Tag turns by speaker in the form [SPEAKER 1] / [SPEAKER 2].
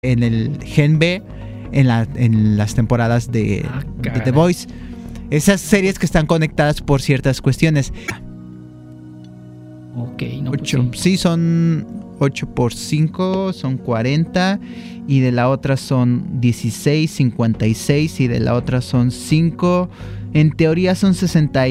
[SPEAKER 1] en el Gen B en las temporadas de The Voice. Esas series que están conectadas por ciertas cuestiones.
[SPEAKER 2] Ok, no,
[SPEAKER 1] 8, sí, son 8 por 5, son 40. Y de la otra son 16, 56. Y de la otra son 5. En teoría son 60.